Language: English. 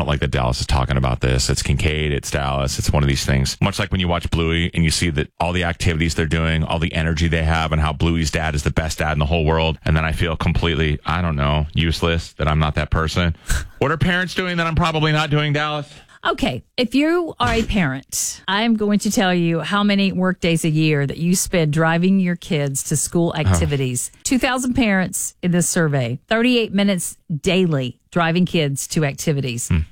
don't like that Dallas is talking about this. It's Kincaid, it's Dallas. It's one of these things. Much like when you watch Bluey and you see that all the activities they're doing, all the energy they have, and how Bluey's dad is the best dad in the whole world. And then I feel completely, I don't know, useless, that I'm not that person. What are parents doing that I'm probably not doing, Dallas? Okay, if you are a parent, I'm going to tell you how many work days a year that you spend driving your kids to school activities. 2,000 parents in this survey, 38 minutes daily driving kids to activities.